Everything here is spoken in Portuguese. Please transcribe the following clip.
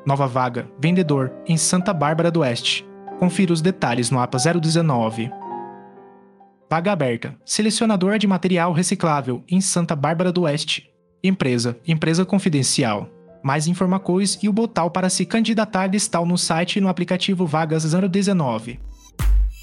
Nova vaga, vendedor, em Santa Bárbara do Oeste. Confira os detalhes no APA 019. Vaga aberta, selecionador de material reciclável, em Santa Bárbara do Oeste. Empresa confidencial. Mais informações e o botão para se candidatar está no site e no aplicativo Vagas 019.